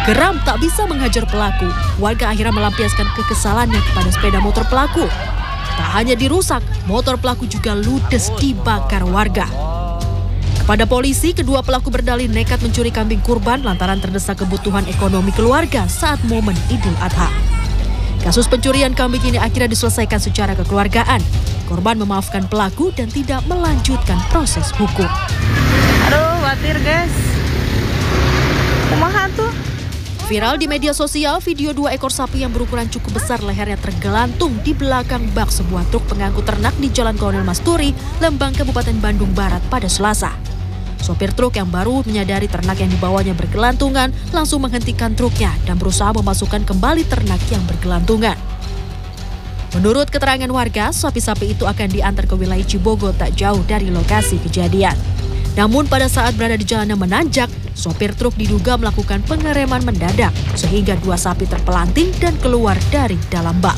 Geram tak bisa menghajar pelaku, warga akhirnya melampiaskan kekesalannya kepada sepeda motor pelaku. Tak hanya dirusak, motor pelaku juga ludes dibakar warga. Kepada polisi, kedua pelaku berdalih nekat mencuri kambing kurban lantaran terdesak kebutuhan ekonomi keluarga saat momen Idul Adha. Kasus pencurian kambing ini akhirnya diselesaikan secara kekeluargaan. Korban memaafkan pelaku dan tidak melanjutkan proses hukum. Aduh, khawatir guys. Kumaha tuh? Viral di media sosial, video 2 ekor sapi yang berukuran cukup besar lehernya tergelantung di belakang bak sebuah truk pengangkut ternak di Jalan Kolonel Masturi, Lembang, Kabupaten Bandung Barat pada Selasa. Sopir truk yang baru menyadari ternak yang dibawanya bergelantungan langsung menghentikan truknya dan berusaha memasukkan kembali ternak yang bergelantungan. Menurut keterangan warga, sapi-sapi itu akan diantar ke wilayah Cibogo tak jauh dari lokasi kejadian. Namun pada saat berada di jalan yang menanjak, sopir truk diduga melakukan pengereman mendadak sehingga 2 sapi terpelanting dan keluar dari dalam bak.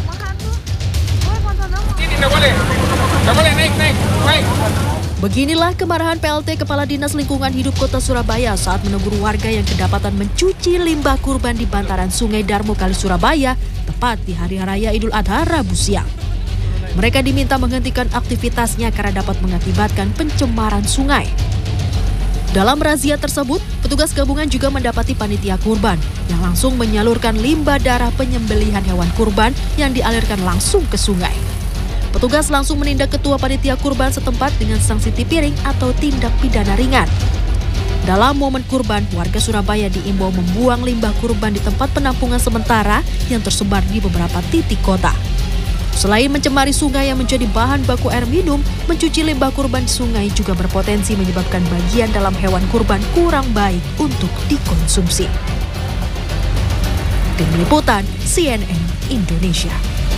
Ini nggak boleh naik. Beginilah kemarahan PLT Kepala Dinas Lingkungan Hidup Kota Surabaya saat menegur warga yang kedapatan mencuci limbah kurban di bantaran Sungai Darmo Kali Surabaya tepat di Hari Raya Idul Adha Rabu siang. Mereka diminta menghentikan aktivitasnya karena dapat mengakibatkan pencemaran sungai. Dalam razia tersebut, petugas gabungan juga mendapati panitia kurban yang langsung menyalurkan limbah darah penyembelihan hewan kurban yang dialirkan langsung ke sungai. Petugas langsung menindak ketua panitia kurban setempat dengan sanksi tipiring atau tindak pidana ringan. Dalam momen kurban, warga Surabaya diimbau membuang limbah kurban di tempat penampungan sementara yang tersebar di beberapa titik kota. Selain mencemari sungai yang menjadi bahan baku air minum, mencuci limbah kurban di sungai juga berpotensi menyebabkan bagian dalam hewan kurban kurang baik untuk dikonsumsi. Tim Liputan CNN Indonesia.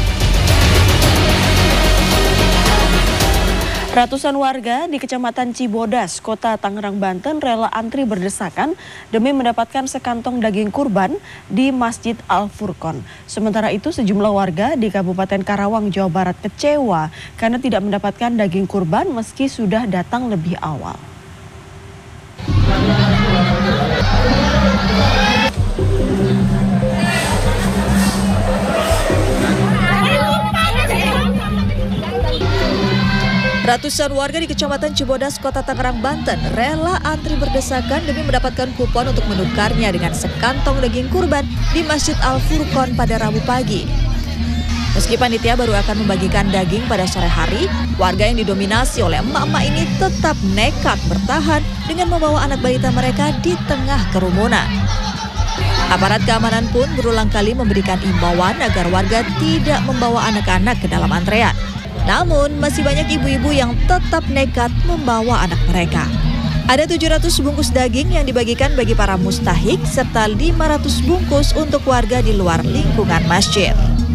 Ratusan warga di Kecamatan Cibodas, Kota Tangerang, Banten rela antri berdesakan demi mendapatkan sekantong daging kurban di Masjid Al-Furqon. Sementara itu sejumlah warga di Kabupaten Karawang, Jawa Barat kecewa karena tidak mendapatkan daging kurban meski sudah datang lebih awal. Ratusan warga di Kecamatan Cibodas, Kota Tangerang, Banten rela antri berdesakan demi mendapatkan kupon untuk menukarnya dengan sekantong daging kurban di Masjid Al-Furqon pada Rabu pagi. Meski panitia baru akan membagikan daging pada sore hari, warga yang didominasi oleh emak-emak ini tetap nekat bertahan dengan membawa anak balita mereka di tengah kerumunan. Aparat keamanan pun berulang kali memberikan imbauan agar warga tidak membawa anak-anak ke dalam antrean. Namun, masih banyak ibu-ibu yang tetap nekat membawa anak mereka. Ada 700 bungkus daging yang dibagikan bagi para mustahik, serta 500 bungkus untuk warga di luar lingkungan masjid.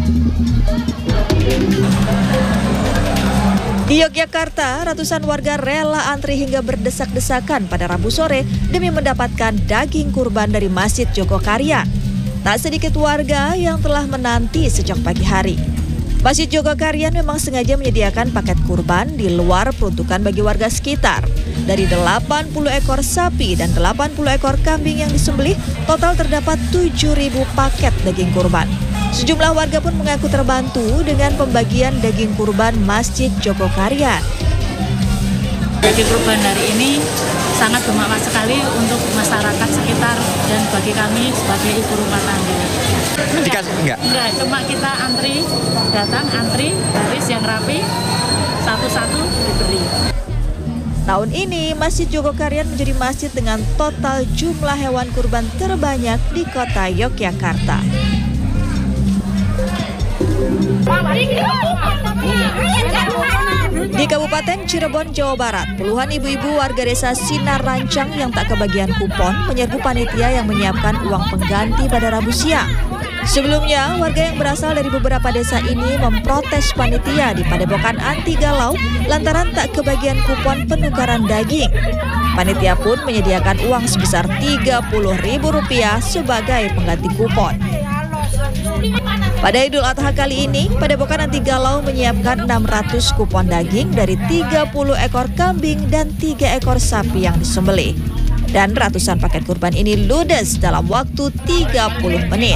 Di Yogyakarta, ratusan warga rela antri hingga berdesak-desakan pada Rabu sore demi mendapatkan daging kurban dari Masjid Jogokarian. Tak sedikit warga yang telah menanti sejak pagi hari. Masjid Jogokarian memang sengaja menyediakan paket kurban di luar peruntukan bagi warga sekitar. Dari 80 ekor sapi dan 80 ekor kambing yang disembelih, total terdapat 7.000 paket daging kurban. Sejumlah warga pun mengaku terbantu dengan pembagian daging kurban Masjid Jogokarian. Daging kurban hari ini sangat bermakna sekali untuk masyarakat sekitar dan bagi kami sebagai ibu rumah tangga. Enggak, cuma kita datang antri, baris yang rapi, satu-satu diberi. Tahun ini, Masjid Jogokarian menjadi masjid dengan total jumlah hewan kurban terbanyak di kota Yogyakarta. Di Kabupaten Cirebon, Jawa Barat, puluhan ibu-ibu warga desa Sinar Rancang yang tak kebagian kupon menyerbu panitia yang menyiapkan uang pengganti pada Rabu siang. Sebelumnya, warga yang berasal dari beberapa desa ini memprotes panitia di Padepokan Anti Galau lantaran tak kebagian kupon penukaran daging. Panitia pun menyediakan uang sebesar Rp30.000 sebagai pengganti kupon. Pada Idul Adha kali ini, Padepokan Anti Galau menyiapkan 600 kupon daging dari 30 ekor kambing dan 3 ekor sapi yang disembelih. Dan ratusan paket kurban ini ludes dalam waktu 30 menit.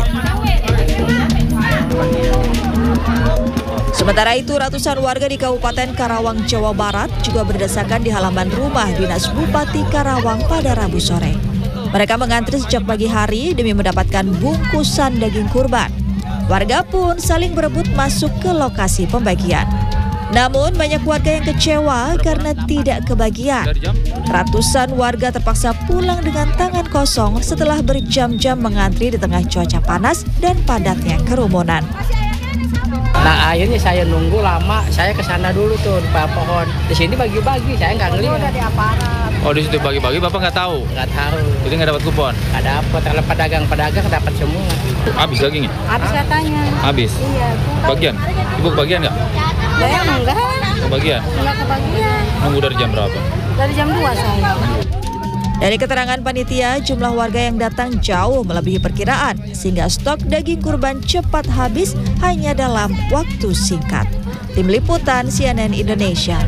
Sementara itu, ratusan warga di Kabupaten Karawang, Jawa Barat juga berdesakan di halaman rumah Dinas Bupati Karawang pada Rabu sore. Mereka mengantri sejak pagi hari demi mendapatkan bungkusan daging kurban. Warga pun saling berebut masuk ke lokasi pembagian. Namun banyak warga yang kecewa karena tidak kebagian. Ratusan warga terpaksa pulang dengan tangan kosong setelah berjam-jam mengantri di tengah cuaca panas dan padatnya kerumunan. Nah akhirnya saya nunggu lama, saya ke sana dulu tuh di bawah pohon. Di sini bagi-bagi, saya nggak ngelihat. Oh di situ bagi-bagi Bapak nggak tahu? Nggak tahu. Jadi nggak dapat kupon? Nggak dapat, kalau pedagang dapat semua. Habis dagingnya? Habis katanya. Habis? Iya. Bagian? Ibu kebagian nggak? Saya enggak. Kebagian? Enggak kebagian. Nunggu dari jam berapa? Dari jam 2 saya. Dari keterangan panitia, jumlah warga yang datang jauh melebihi perkiraan, sehingga stok daging kurban cepat habis hanya dalam waktu singkat. Tim Liputan CNN Indonesia.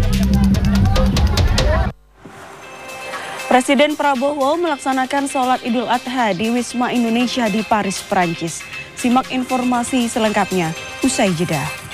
Presiden Prabowo melaksanakan sholat Idul Adha di Wisma Indonesia di Paris, Prancis. Simak informasi selengkapnya usai jeda.